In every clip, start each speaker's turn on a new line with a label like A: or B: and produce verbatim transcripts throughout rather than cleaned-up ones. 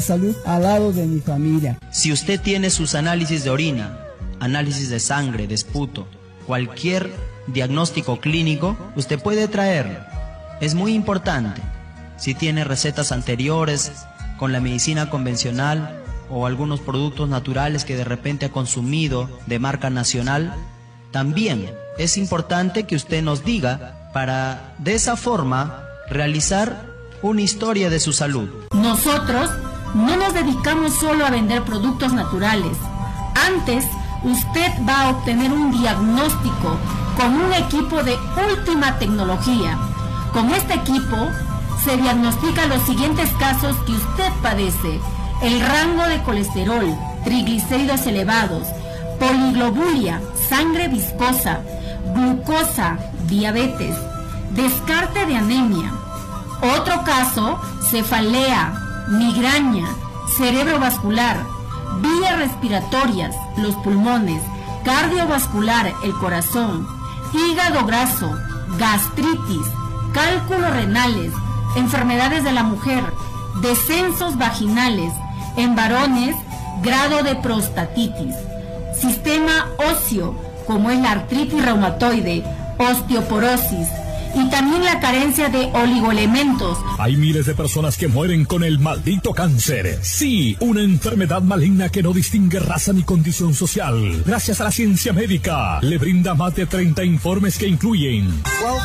A: salud al lado de mi familia.
B: Si usted tiene sus análisis de orina, análisis de sangre, de esputo, cualquier diagnóstico clínico, usted puede traerlo. Es muy importante. Si tiene recetas anteriores con la medicina convencional o algunos productos naturales que de repente ha consumido de marca nacional, también es importante que usted nos diga para de esa forma realizar una historia de su salud.
C: Nosotros no nos dedicamos solo a vender productos naturales. Antes, usted va a obtener un diagnóstico con un equipo de última tecnología. Con este equipo se diagnostican los siguientes casos que usted padece: el rango de colesterol, triglicéridos elevados, poliglobulia, sangre viscosa, glucosa, diabetes, descarte de anemia. Otro caso, cefalea, migraña, cerebrovascular, vías respiratorias, los pulmones, cardiovascular, el corazón, hígado graso, gastritis, cálculos renales, enfermedades de la mujer, descensos vaginales, en varones, grado de prostatitis, sistema óseo, como es la artritis reumatoide, osteoporosis, y también la carencia de oligoelementos.
D: Hay miles de personas que mueren con el maldito cáncer. Sí, una enfermedad maligna que no distingue raza ni condición social. Gracias a la ciencia médica, le brinda más de treinta informes que incluyen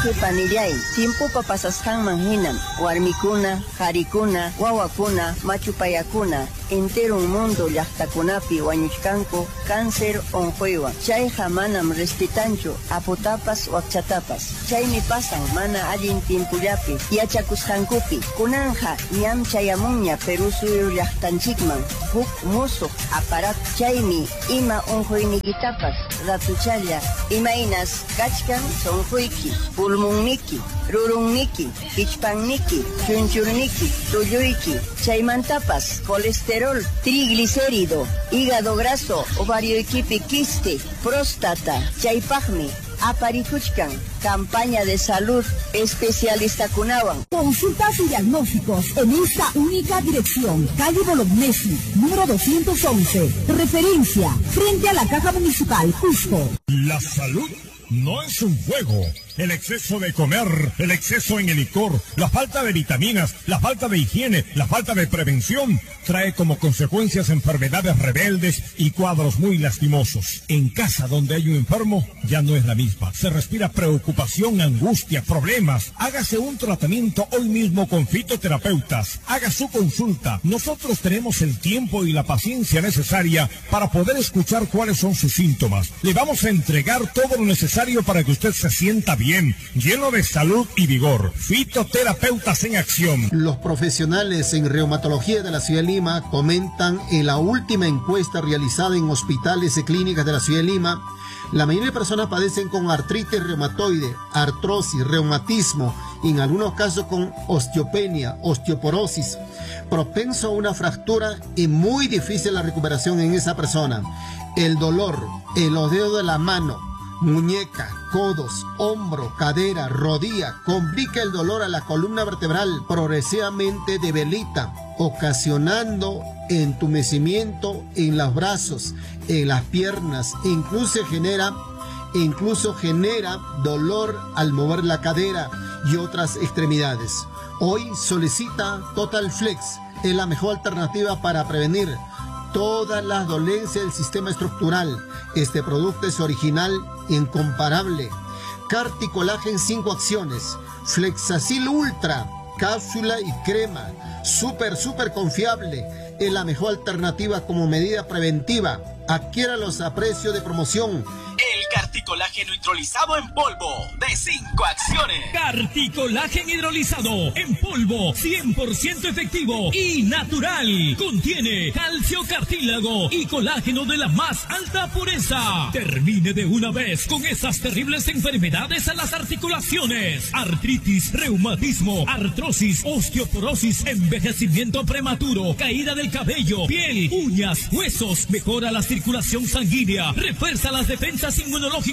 E: tiempo papasaskan manhinam, warmikuna, harikuna, wawakuna, machupayakuna, entero un mundo llaqtakunapi wañuchkanku cáncer onjuiwan. Chay hamanam restitanchu apotapas wakchatapas. Chaymi pasan mana allin timpullapi yachakusqankupi. Kunanja ñam chayamuña Perú suyo llaqtanchikman huk musuq aparat. Chaymi ima onjuyniytapas ratuchalla imainas kachkan sonjuyki, pulmunniki, rurunniki, ichpanniki, chunchurniki, tulluyki. Chaymantapas colesterol, triglicérido, hígado graso, ovarioikipi quiste, próstata. Chaypaqmi aparikuchkan campaña de salud especialista kunawan.
F: Consultas y diagnósticos en esta única dirección: calle Bolognesi, número doscientos once, referencia frente a la Caja Municipal, Cusco.
D: La salud no es un juego. El exceso de comer, el exceso en el licor, la falta de vitaminas, la falta de higiene, la falta de prevención, trae como consecuencias enfermedades rebeldes y cuadros muy lastimosos. En casa donde hay un enfermo, ya no es la misma. Se respira preocupación, angustia, problemas. Hágase un tratamiento hoy mismo con fitoterapeutas. Haga su consulta. Nosotros tenemos el tiempo y la paciencia necesaria para poder escuchar cuáles son sus síntomas. Le vamos a entregar todo lo necesario para que usted se sienta bien. Bien, lleno de salud y vigor. Fitoterapeutas en acción.
G: Los profesionales en reumatología de la ciudad de Lima comentan en la última encuesta realizada en hospitales y clínicas de la ciudad de Lima, la mayoría de personas padecen con artritis reumatoide, artrosis, reumatismo, y en algunos casos con osteopenia, osteoporosis, propenso a una fractura y muy difícil la recuperación en esa persona. El dolor en los dedos de la mano, muñeca, codos, hombro, cadera, rodilla, complica el dolor a la columna vertebral, progresivamente debilita, ocasionando entumecimiento en los brazos, en las piernas, incluso genera, incluso genera dolor al mover la cadera y otras extremidades. Hoy solicita Total Flex, es la mejor alternativa para prevenir todas las dolencias del sistema estructural. Este producto es original e incomparable. Carticolagen cinco acciones, Flexacil Ultra, cápsula y crema, súper, súper confiable. Es la mejor alternativa como medida preventiva. Adquiéralos a precio de promoción.
H: El carticolágeno hidrolizado en polvo de cinco acciones.
I: Carticolágeno hidrolizado en polvo, cien por ciento efectivo y natural. Contiene calcio, cartílago y colágeno de la más alta pureza. Termine de una vez con esas terribles enfermedades a las articulaciones: artritis, reumatismo, artrosis, osteoporosis, envejecimiento prematuro, caída del cabello, piel, uñas, huesos. Mejora la circulación sanguínea, refuerza las defensas inmunológicas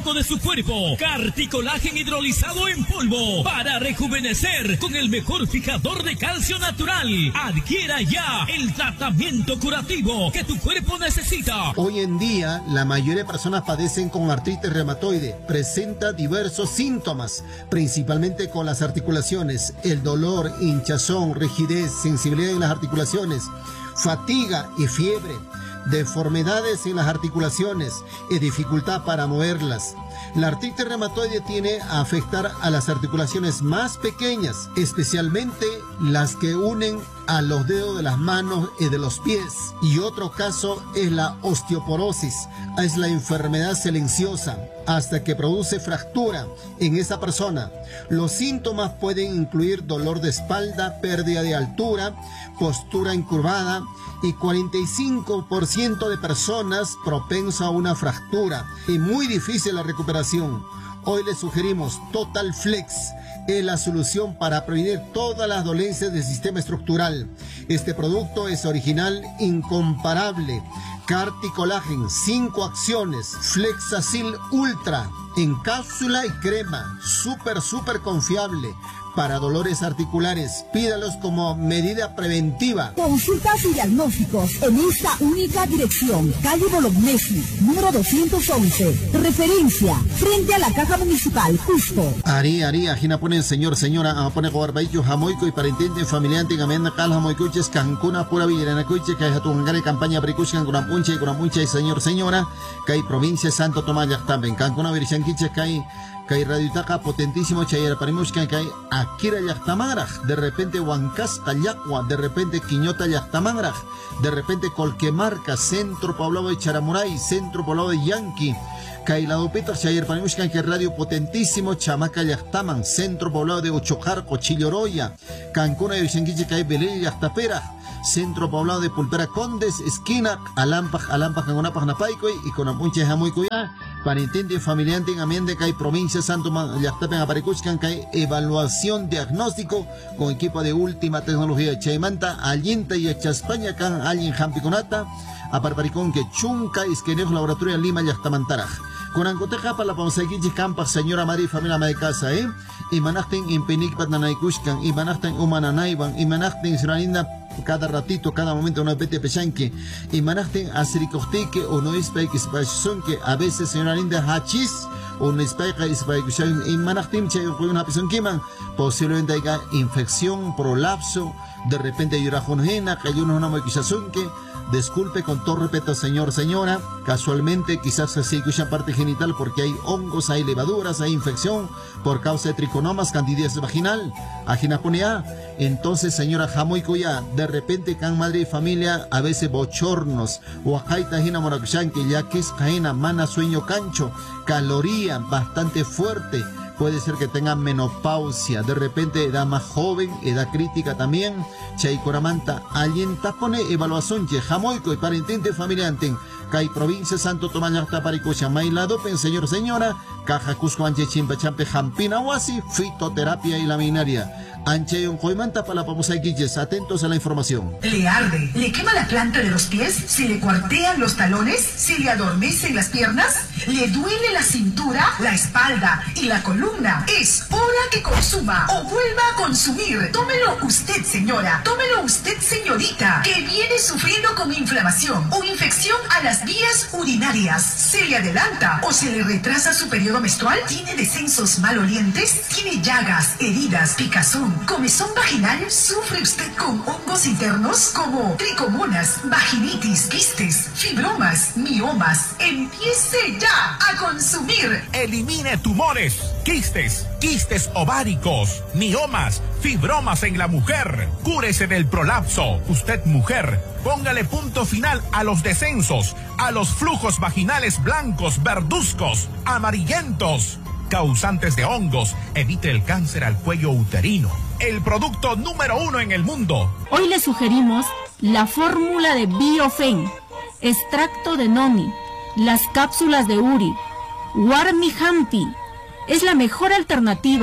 I: físico de su cuerpo. Carticolágeno hidrolizado en polvo para rejuvenecer con el mejor fijador de calcio natural. Adquiera ya el tratamiento curativo que tu cuerpo necesita.
G: Hoy en día, la mayoría de personas padecen con artritis reumatoide. Presenta diversos síntomas, principalmente con las articulaciones, el dolor, hinchazón, rigidez, sensibilidad en las articulaciones, fatiga y fiebre, deformidades en las articulaciones y dificultad para moverlas. La artritis reumatoide tiene a afectar a las articulaciones más pequeñas, especialmente las que unen a los dedos de las manos y de los pies. Y otro caso es la osteoporosis, es la enfermedad silenciosa hasta que produce fractura en esa persona. Los síntomas pueden incluir dolor de espalda, pérdida de altura, postura encurvada y cuarenta y cinco por ciento de personas propensa a una fractura y muy difícil la recuperación. Hoy les sugerimos Total Flex. Es la solución para prevenir todas las dolencias del sistema estructural. Este producto es original, incomparable. Carticolágeno, cinco acciones, Flexacil Ultra, en cápsula y crema, súper, súper confiable. Para dolores articulares, pídalos como medida preventiva.
F: Consultas y diagnósticos en esta única dirección. Calle Bolognesi, número doscientos once. Referencia, frente a la Caja Municipal, Cusco.
G: Ari, Ari, ajina ponen señor, señora, a poner guarbaillo, jamoico y parentente, familiante, gamenda, cal, jamoicuches, cancuna, pura villanacuche, que hay a campaña bricuchan, con puncha y con puncha y señor, señora, que hay provincia Santo Tomás, también, cancuna, virichanquiche, que hay. Kay radiotaca potentísimo chayera parimushkan kay Akira Yachtamangraj, de repente Huancasta Yaqua, de repente Quiñota Yachtamangraj, de repente Colquemarca, centro poblado de Charamuray, centro poblado de Yanqui, kay la Peter chayera parimushkan kay radio potentísimo Chamaca Yachtaman, centro poblado de Ochojarco, Chilloroya, Cancuna de Vichanquiche kay Belén Yachtapera, centro poblado de Pulpera Condes, esquina Alampaj, Alampaj, Cangonapaj, Napaicoy y con Apunche Jamuicoya, parentente, familiante en ambiente que hay provincia Santo Yachtapen Aparicuchcan, que hay evaluación diagnóstico con equipo de última tecnología. Chaimanta, Allinta y España, can alguien Jampiconata, Aparparicón que Chunca, Isquenejo, Laboratorio Lima, Yachtamantaraj. Con Ancoteja para la Ponseguichi Campa, señora María y familia de casa, ¿eh? Y manachten en Penic Patnanaikushkan, y manachten Humananaiban, y manachten Suraninda cada ratito, cada momento una pete pechanque, y manachten Asricosteque o no es que que a veces señora Linda Hachis, o no es para que y manachten che una persona que man, posiblemente haya infección, prolapso, de repente hay urajunjena, que hay una moquizazón que. Disculpe con todo respeto, señor, señora, casualmente quizás se escucha parte genital porque hay hongos, hay levaduras, hay infección por causa de triconomas, candidiasis vaginal, aginaponea. Entonces, señora Jamoicoya, de repente can madre y familia a veces bochornos, o ajaita jina morakushanque, ya que es caena, mana sueño cancho, caloría bastante fuerte. Puede ser que tenga menopausia, de repente edad más joven, edad crítica también. Chaycoramanta, alguien tapone evaluación, che jamoico y parentente familiante. Cay provincia Santo Tomás Yachtaparicusha, Mailado, pen señor, señora, Caja Cusco, Anche Chimpachampe, Jampina, Huasi, fitoterapia y laminaria. Anche un coimanta para la pamosa guilles, atentos a la información.
J: ¿Le arde? ¿Le quema la planta de los pies? ¿Se le cuartean los talones? ¿Se le adormecen las piernas? ¿Le duele la cintura, la espalda y la columna? Es hora que consuma o vuelva a consumir. Tómelo usted, señora. Tómelo usted, señorita, que viene sufriendo con inflamación o infección a las vías urinarias. ¿Se le adelanta o se le retrasa su periodo menstrual? ¿Tiene descensos malolientes? ¿Tiene llagas, heridas, picazón? ¿Comezón vaginal? ¿Sufre usted con hongos internos como tricomonas, vaginitis, quistes, fibromas, miomas? Empiece ya a consumir.
K: Elimine tumores, quistes, quistes ováricos, miomas, fibromas en la mujer. Cúrese del prolapso. Usted, mujer, póngale punto final a los descensos, a los flujos vaginales blancos, verduzcos, amarillentos, causantes de hongos. Evite el cáncer al cuello uterino. El producto número uno en el mundo.
C: Hoy le sugerimos la fórmula de Biofen, extracto de noni, las cápsulas de Uri, Warmi Hampi. Es la mejor alternativa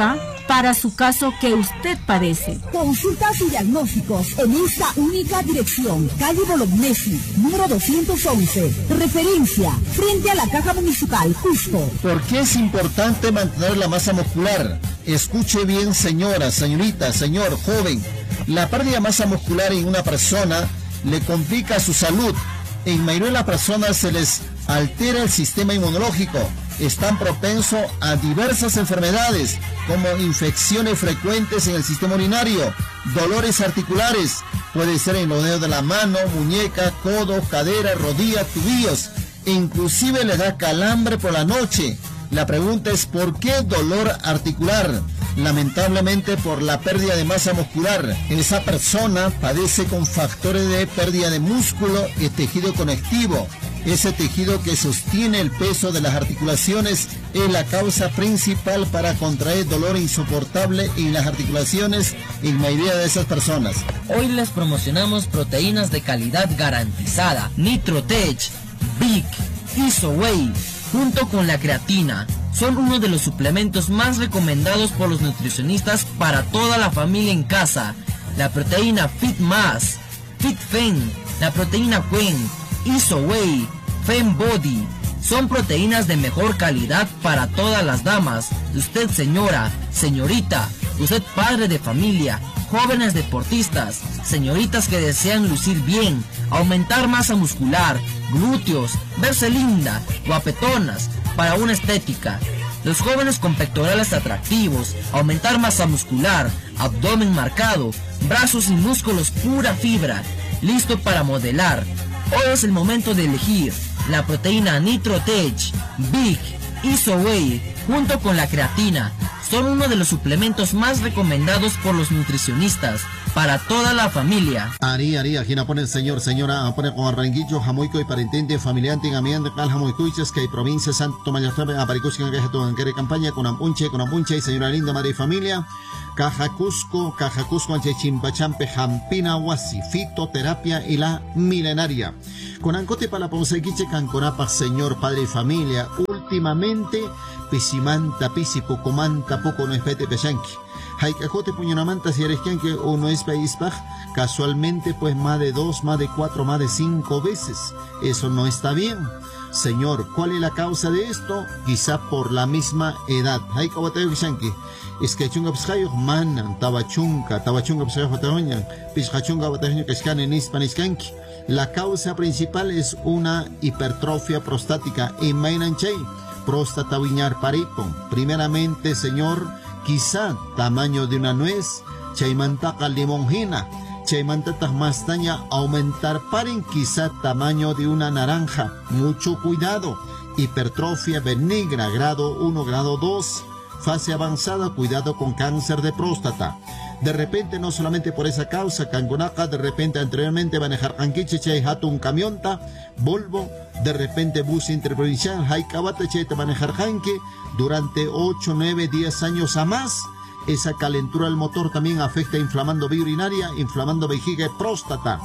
C: para su caso que usted padece.
F: Consultas y diagnósticos en esta única dirección, calle Bolognesi, número doscientos once. Referencia, frente a la Caja Municipal, Cusco.
G: ¿Por qué es importante mantener la masa muscular? Escuche bien, señora, señorita, señor, joven. La pérdida de masa muscular en una persona le complica su salud. En mayoría de las personas se les altera el sistema inmunológico. Están propensos a diversas enfermedades, como infecciones frecuentes en el sistema urinario, dolores articulares, puede ser en los dedos de la mano, muñeca, codo, cadera, rodilla, tobillos, e inclusive le da calambre por la noche. La pregunta es, ¿por qué dolor articular? Lamentablemente por la pérdida de masa muscular. Esa persona padece con factores de pérdida de músculo y tejido conectivo. Ese tejido que sostiene el peso de las articulaciones es la causa principal para contraer dolor insoportable en las articulaciones en mayoría de esas personas.
L: Hoy les promocionamos proteínas de calidad garantizada, Nitrotech, Big, IsoWay, junto con la creatina. Son uno de los suplementos más recomendados por los nutricionistas para toda la familia en casa. La proteína FitMass, FitFem, la proteína Quen, IsoWay, FemBody, son proteínas de mejor calidad para todas las damas. Usted, señora, señorita, usted padre de familia, jóvenes deportistas, señoritas que desean lucir bien, aumentar masa muscular, glúteos, verse linda, guapetonas, para una estética. Los jóvenes con pectorales atractivos, aumentar masa muscular, abdomen marcado, brazos y músculos pura fibra, listo para modelar. Hoy es el momento de elegir la proteína Nitrotech, Big, IsoWay, junto con la creatina. Son uno de los suplementos más recomendados por los nutricionistas para toda la familia.
G: Ari, Ari, aquí no pone el señor, señora, pone con arranguillo, jamoico y parentente, familiante, en amiante, cal, jamoicuiches, que hay provincia, Santo Mayatrabe, aparicusca, en que en que campaña, con ampunche, con ampunche, y señora linda, madre y familia, Caja Cusco, Caja Cusco, Anche Chimpachampe, Jampina, Huasi, fitoterapia y la milenaria. Con ancote para la ponsequiche, canconapa, señor, padre y familia, últimamente, pisimanta, pisipocomanta, poco no espete peyanqui. Haikajote puñonamanta si eres quien que uno es país baj, casualmente pues más de dos, más de cuatro, más de cinco veces. Eso no está bien. Señor, ¿cuál es la causa de esto? Quizá por la misma edad. Haikajote peyanqui. Es que chunga pshayo manan, tabachunga, tabachunga pshayo patagoñan, pishachunga batagoñan que escan en hispaniscanqui. La causa principal es una hipertrofia prostática en Mainanchay, próstata viñar paripon. Primeramente, señor, quizá tamaño de una nuez, chaimantaka limonjina, chaimantata mastaña aumentar paren, quizá tamaño de una naranja. Mucho cuidado. Hipertrofia benigna, grado uno, grado dos. Fase avanzada, cuidado con cáncer de próstata. De repente, no solamente por esa causa, Cangonaca, de repente anteriormente manejar Anquiche, Chay Hatun Camionta, Volvo, de repente bus interprovincial, Haikabata, Chay manejar Hanque, durante ocho, nueve, diez años a más. Esa calentura del motor también afecta inflamando vía urinaria, inflamando vejiga y próstata.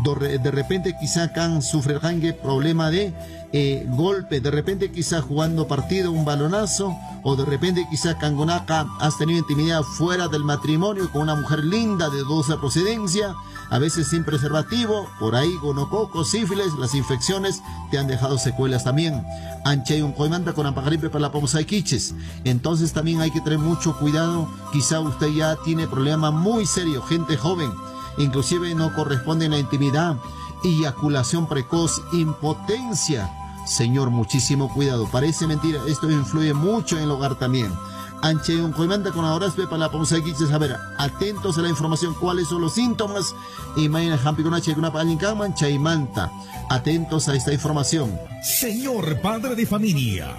G: De repente quizá can sufre Hanque problema de eh, golpe, de repente quizá jugando partido, un balonazo, o de repente quizá Cangonaca has tenido intimidad fuera del matrimonio con una mujer linda de dudosa procedencia, a veces sin preservativo, por ahí gonococo, sífilis, las infecciones te han dejado secuelas también. Anche un coimanta con ampagaripe para la pomosaiquiches. Entonces también hay que tener mucho cuidado, quizá usted ya tiene problema muy serio, gente joven, inclusive no corresponde en la intimidad, eyaculación precoz, impotencia. Señor, muchísimo cuidado. Parece mentira, esto influye mucho en el hogar también. Anche un coimanta con ahora para la pomosaiquiches. A ver, atentos a la información, cuáles son los síntomas. Y mañana jampiconache con una palincaman, chaimanta. Atentos a esta información.
D: Señor padre de familia,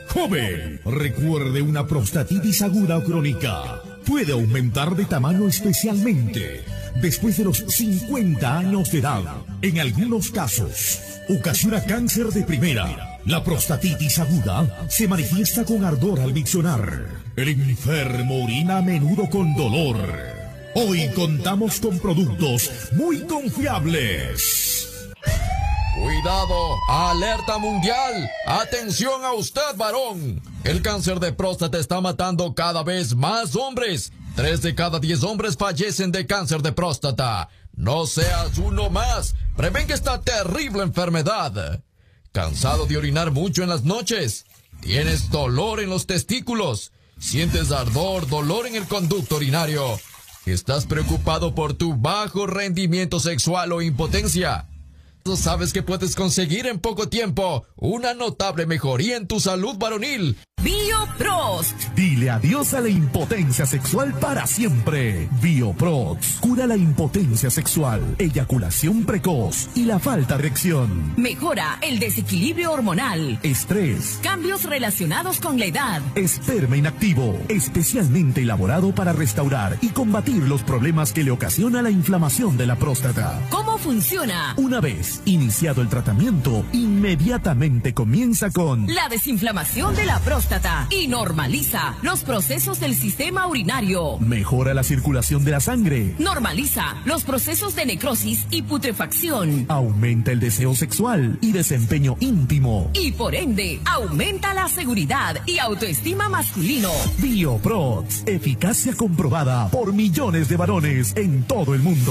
D: joven, recuerde, una prostatitis aguda o crónica puede aumentar de tamaño especialmente después de los cincuenta años de edad. En algunos casos, ocasiona cáncer de primera. La prostatitis aguda se manifiesta con ardor al miccionar. El enfermo orina a menudo con dolor. Hoy contamos con productos muy confiables.
M: Cuidado, alerta mundial. Atención a usted, varón. El cáncer de próstata está matando cada vez más hombres. Tres de cada diez hombres fallecen de cáncer de próstata. No seas uno más. Prevenga esta terrible enfermedad. ¿Cansado de orinar mucho en las noches? ¿Tienes dolor en los testículos? ¿Sientes ardor, dolor en el conducto urinario? ¿Estás preocupado por tu bajo rendimiento sexual o impotencia? ¿Sabes que puedes conseguir en poco tiempo una notable mejoría en tu salud varonil?
N: Bioprost.
O: Dile adiós a la impotencia sexual para siempre. Bioprost cura la impotencia sexual, eyaculación precoz y la falta de erección.
N: Mejora el desequilibrio hormonal,
O: estrés,
N: cambios relacionados con la edad.
O: Esperma inactivo, especialmente elaborado para restaurar y combatir los problemas que le ocasiona la inflamación de la próstata.
N: ¿Cómo funciona?
O: Una vez iniciado el tratamiento, inmediatamente comienza con
N: la desinflamación de la próstata y normaliza los procesos del sistema urinario.
O: Mejora la circulación de la sangre.
N: Normaliza los procesos de necrosis y putrefacción.
O: Aumenta el deseo sexual y desempeño íntimo.
N: Y por ende, aumenta la seguridad y autoestima masculino.
O: Bioprost, eficacia comprobada por millones de varones en todo el mundo.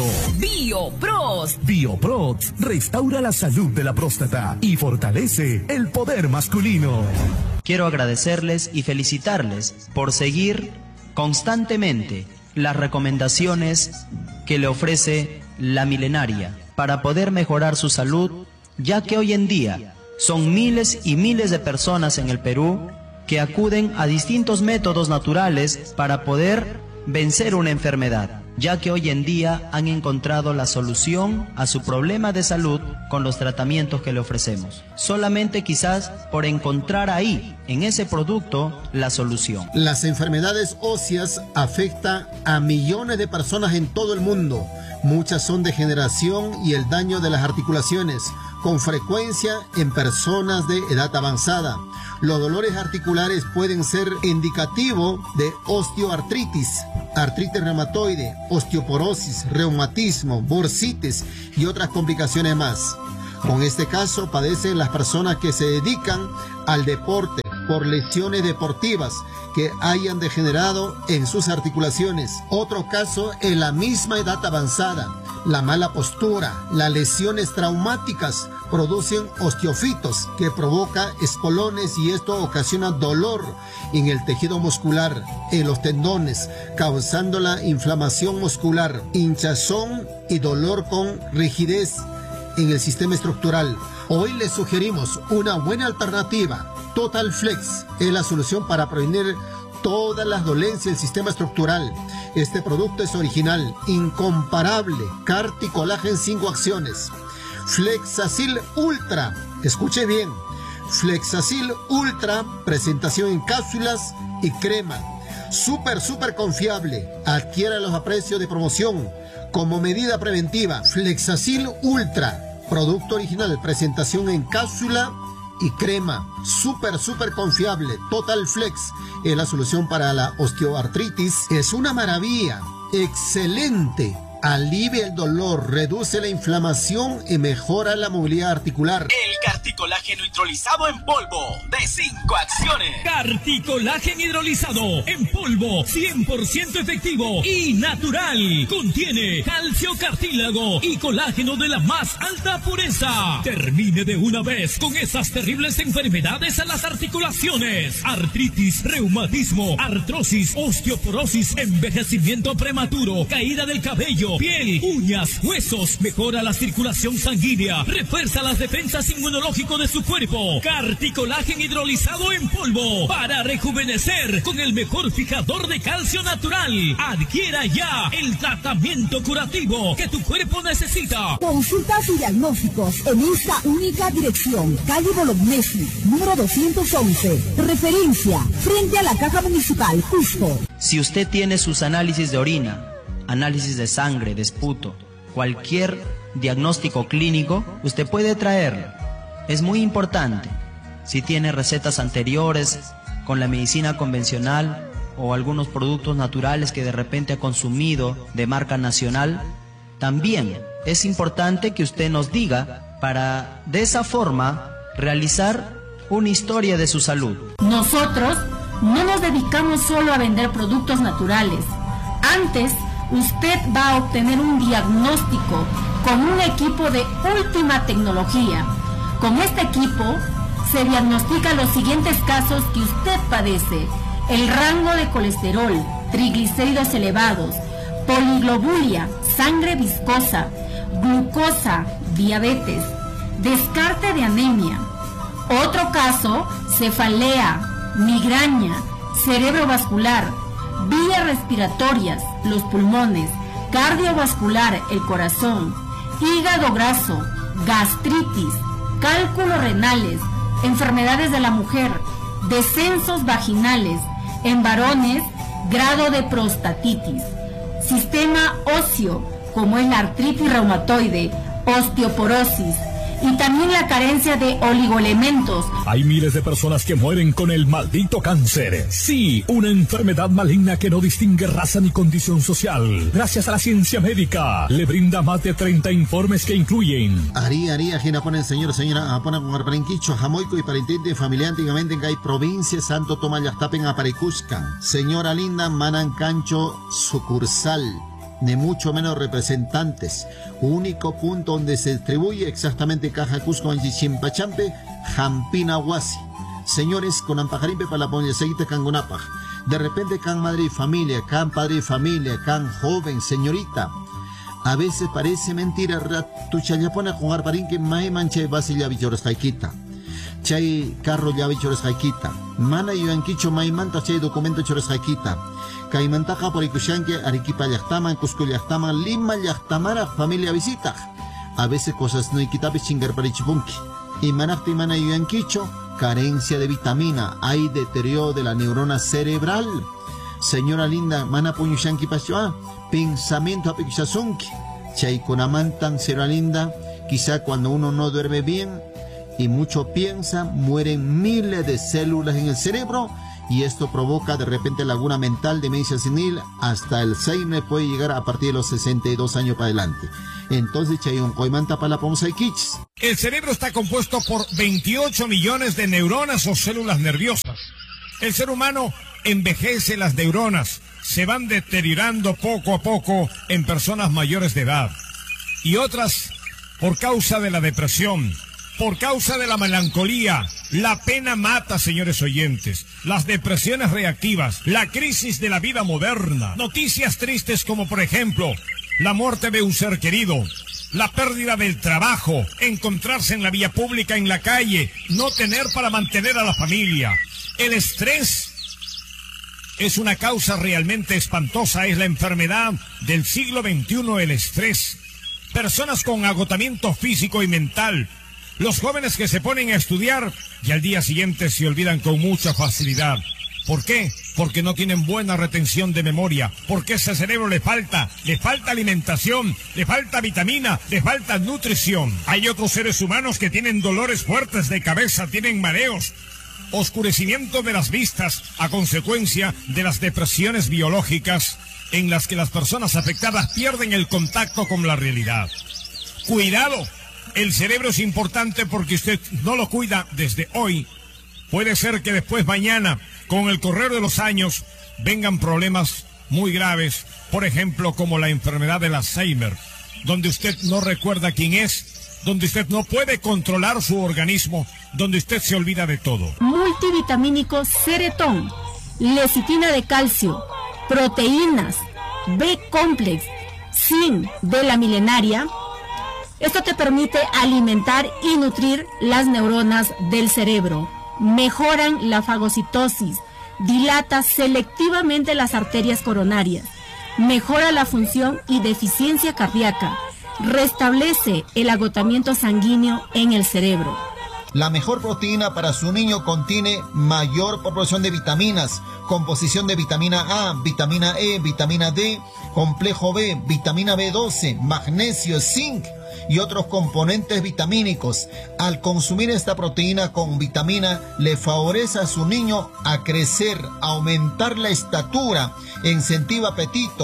N: Bioprost.
O: Bioprost restaura la salud de la próstata y fortalece el poder masculino.
B: Quiero agradecerles y felicitarles por seguir constantemente las recomendaciones que le ofrece La Milenaria para poder mejorar su salud, ya que hoy en día son miles y miles de personas en el Perú que acuden a distintos métodos naturales para poder vencer una enfermedad, ya que hoy en día han encontrado la solución a su problema de salud con los tratamientos que le ofrecemos. Solamente quizás por encontrar ahí, en ese producto, la solución.
G: Las enfermedades óseas afectan a millones de personas en todo el mundo. Muchas son degeneración y el daño de las articulaciones, con frecuencia en personas de edad avanzada. Los dolores articulares pueden ser indicativo de osteoartritis, artritis reumatoide, osteoporosis, reumatismo, bursitis y otras complicaciones más. Con este caso padecen las personas que se dedican al deporte por lesiones deportivas que hayan degenerado en sus articulaciones. Otro caso en la misma edad avanzada. La mala postura, las lesiones traumáticas producen osteofitos que provoca espolones y esto ocasiona dolor en el tejido muscular, en los tendones, causando la inflamación muscular, hinchazón y dolor con rigidez en el sistema estructural. Hoy les sugerimos una buena alternativa. Total Flex es la solución para prevenir todas las dolencias del sistema estructural. Este producto es original, incomparable, Carti Colágeno cinco acciones. Flexacil Ultra, escuche bien, Flexacil Ultra, presentación en cápsulas y crema. Súper, súper confiable, adquiéralos a precio de promoción. Como medida preventiva, Flexacil Ultra, producto original, presentación en cápsula y crema, súper, súper confiable. Total Flex es la solución para la osteoartritis. Es una maravilla, excelente. Alivia el dolor, reduce la inflamación y mejora la movilidad articular.
H: El Carticolágeno hidrolizado en polvo de cinco acciones.
I: Carticolágeno hidrolizado en polvo, cien por ciento efectivo y natural. Contiene calcio, cartílago y colágeno de la más alta pureza. Termine de una vez con esas terribles enfermedades a las articulaciones: artritis, reumatismo, artrosis, osteoporosis, envejecimiento prematuro, caída del cabello, piel, uñas, huesos. Mejora la circulación sanguínea, refuerza las defensas inmunológicas de su cuerpo. Carticolágeno hidrolizado en polvo para rejuvenecer con el mejor fijador de calcio natural. Adquiera ya el tratamiento curativo que tu cuerpo necesita.
F: Consultas y diagnósticos en esta única dirección: calle Bolognesi, número doscientos once. Referencia frente a la Caja Municipal, Cusco.
B: Si usted tiene sus análisis de orina, análisis de sangre, de esputo, cualquier diagnóstico clínico, usted puede traerlo. Es muy importante. Si tiene recetas anteriores con la medicina convencional o algunos productos naturales que de repente ha consumido de marca nacional, también es importante que usted nos diga para de esa forma realizar una historia de su salud.
C: Nosotros no nos dedicamos solo a vender productos naturales. Antes, usted va a obtener un diagnóstico con un equipo de última tecnología. Con este equipo se diagnostican los siguientes casos que usted padece: el rango de colesterol, triglicéridos elevados, poliglobulia, sangre viscosa, glucosa, diabetes, descarte de anemia. Otro caso, cefalea, migraña, cerebrovascular, vías respiratorias, los pulmones, cardiovascular, el corazón, hígado graso, gastritis, cálculos renales, enfermedades de la mujer, descensos vaginales, en varones, grado de prostatitis, sistema óseo, como es la artritis reumatoide, osteoporosis, y también la carencia de oligoelementos.
O: Hay miles de personas que mueren con el maldito cáncer. Sí, una enfermedad maligna que no distingue raza ni condición social. Gracias a la ciencia médica, le brinda más de treinta informes que incluyen:
G: Ari, Ari, ajena pone el señor, señora, apona con arparinquicho, jamoico y parentente familia antiguamente en Gay provincia, Santo Tomás Yastapen, Aparicuscan. Señora linda, Manan Cancho, sucursal. Ni mucho menos representantes. Único punto donde se distribuye exactamente Caja Cusco en Chichimpachampe, Jampina Huasi. Señores, con Ampajarimpe para la Ponyaseguita Cangunapaj. De repente can madre y familia, can padre y familia, can joven, señorita. A veces parece mentira, tu chayapona con arparinque mae manche basilla bichores jaikita. Chay carro ya bichores jaikita. Mana yuanquicho mae manta chay documento chores jaikita. Caimantaka por Ikushanque, Arequipa Yachtaman, Cusco Yachtaman, Lima Yachtamara, familia visita. A veces cosas no equitables chingar para Ichipunki. Y manakti mana yuanquicho, carencia de vitamina, hay deterioro de la neurona cerebral. Señora linda, mana puñushanki pasua, pensamiento apikushazunki. Chaikunamantan, señora linda, quizá cuando uno no duerme bien y mucho piensa, mueren miles de células en el cerebro. Y esto provoca de repente laguna mental, demencia senil, hasta el Alzheimer puede llegar a partir de los sesenta y dos años para adelante. Entonces, Chayón Coimanta para la Pomsa y Kichs.
D: El cerebro está compuesto por veintiocho millones de neuronas o células nerviosas. El ser humano envejece, las neuronas se van deteriorando poco a poco en personas mayores de edad. Y otras por causa de la depresión, por causa de la melancolía. La pena mata, señores oyentes. Las depresiones reactivas, la crisis de la vida moderna. Noticias tristes como, por ejemplo, la muerte de un ser querido, la pérdida del trabajo, encontrarse en la vía pública, en la calle, no tener para mantener a la familia. El estrés es una causa realmente espantosa, es la enfermedad del siglo veintiuno, el estrés. Personas con agotamiento físico y mental. Los jóvenes que se ponen a estudiar y al día siguiente se olvidan con mucha facilidad. ¿Por qué? Porque no tienen buena retención de memoria. Porque ese cerebro le falta, le falta alimentación, le falta vitamina, le falta nutrición. Hay otros seres humanos que tienen dolores fuertes de cabeza, tienen mareos, oscurecimiento de las vistas a consecuencia de las depresiones biológicas en las que las personas afectadas pierden el contacto con la realidad. Cuidado. El cerebro es importante porque usted no lo cuida desde hoy. Puede ser que después mañana, con el correr de los años, vengan problemas muy graves, por ejemplo, como la enfermedad del Alzheimer, donde usted no recuerda quién es, donde usted no puede controlar su organismo, donde usted se olvida de todo.
C: Multivitamínico Ceretón, lecitina de calcio, proteínas, B-complex, zinc de la milenaria. Esto te permite alimentar y nutrir las neuronas del cerebro. Mejoran la fagocitosis, dilata selectivamente las arterias coronarias, mejora la función y deficiencia cardíaca, restablece el agotamiento sanguíneo en el cerebro.
G: La mejor proteína para su niño contiene mayor proporción de vitaminas, composición de vitamina A, vitamina E, vitamina D, complejo B, vitamina B doce, magnesio, zinc y otros componentes vitamínicos. Al consumir esta proteína con vitamina, le favorece a su niño a crecer, a aumentar la estatura, incentiva apetito,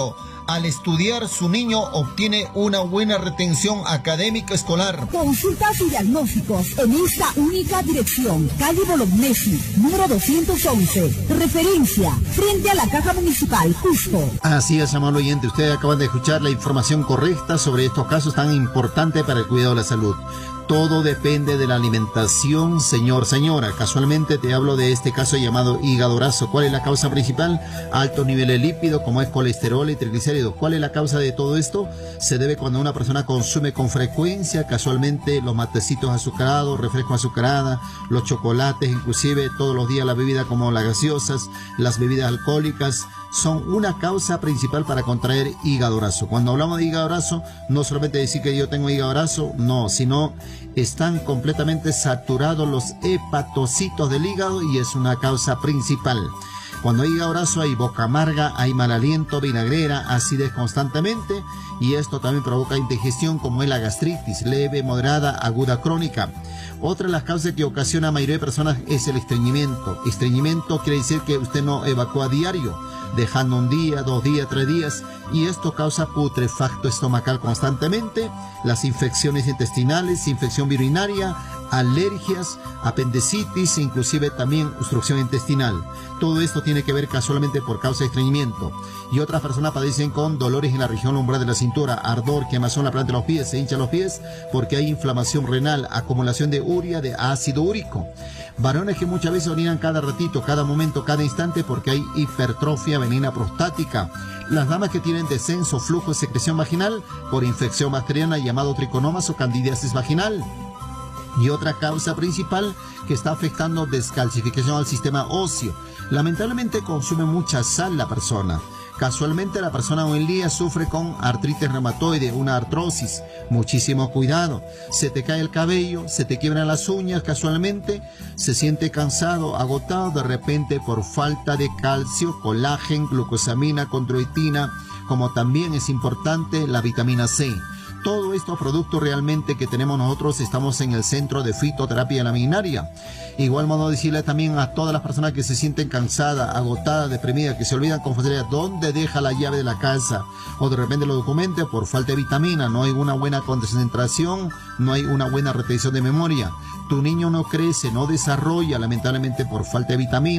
G: al estudiar su niño obtiene una buena retención académica escolar.
F: Consultas y diagnósticos en esta única dirección. Calle Bolognesi, número doscientos once. Referencia, frente a la Caja Municipal, Cusco.
G: Así es, amable oyente. Ustedes acaban de escuchar la información correcta sobre estos casos tan importantes para el cuidado de la salud. Todo depende de la alimentación, señor, señora. Casualmente te hablo de este caso llamado hígado graso. ¿Cuál es la causa principal? Alto nivel de lípido, como es colesterol y triglicéridos. ¿Cuál es la causa de todo esto? Se debe cuando una persona consume con frecuencia, casualmente, los matecitos azucarados, refrescos azucarados, los chocolates, inclusive todos los días la bebida como las gaseosas, las bebidas alcohólicas, son una causa principal para contraer hígado graso. Cuando hablamos de hígado graso, no solamente decir que yo tengo hígado graso, no, sino están completamente saturados los hepatocitos del hígado y es una causa principal. Cuando hay hígado graso hay boca amarga, hay mal aliento, vinagrera, acidez constantemente y esto también provoca indigestión como es la gastritis, leve, moderada, aguda, crónica. Otra de las causas que ocasiona a la mayoría de personas es el estreñimiento. Estreñimiento quiere decir que usted no evacúa diario, dejando un día, dos días, tres días, y esto causa putrefacto estomacal constantemente, las infecciones intestinales, infección urinaria, alergias, apendicitis, inclusive también obstrucción intestinal. Todo esto tiene que ver casualmente por causa de estreñimiento. Y otras personas padecen con dolores en la región lumbar de la cintura, ardor, quemazón en la planta de los pies, se hinchan los pies porque hay inflamación renal, acumulación de urea, de ácido úrico. Varones que muchas veces orinan cada ratito, cada momento, cada instante porque hay hipertrofia venina prostática. Las damas que tienen descenso, flujo de secreción vaginal por infección bacteriana llamado triconomas o candidiasis vaginal. Y otra causa principal que está afectando descalcificación al sistema óseo. Lamentablemente consume mucha sal la persona. Casualmente la persona hoy en día sufre con artritis reumatoide, una artrosis. Muchísimo cuidado. Se te cae el cabello, se te quiebran las uñas casualmente, se siente cansado, agotado de repente por falta de calcio, colágeno, glucosamina, condroitina, como también es importante la vitamina C. Todos estos productos realmente que tenemos nosotros estamos en el Centro de Fitoterapia Laminaria. Igual modo decirle también a todas las personas que se sienten cansadas, agotadas, deprimidas, que se olvidan con facilidad dónde deja la llave de la casa o de repente los documentos por falta de vitamina, no hay una buena concentración, no hay una buena retención de memoria. Tu niño no crece, no desarrolla lamentablemente por falta de vitamina.